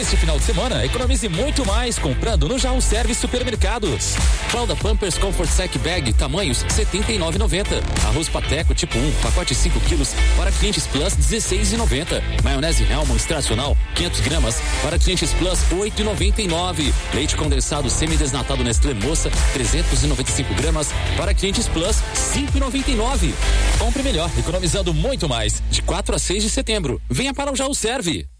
Neste final de semana, economize muito mais comprando no Jaú Service Supermercados. Fralda Pampers Comfort Sec Bag, tamanhos R$ 79,90. Arroz Pateco tipo 1, pacote 5 quilos, para clientes Plus R$ 16,90. Maionese Hellmann's tradicional, 500 gramas, para clientes Plus R$ 8,99. Leite condensado semidesnatado Nestlé Moça, 395 gramas, para clientes Plus R$ 5,99. Compre melhor, economizando muito mais. De 4 a 6 de setembro. Venha para o Jaú Serve.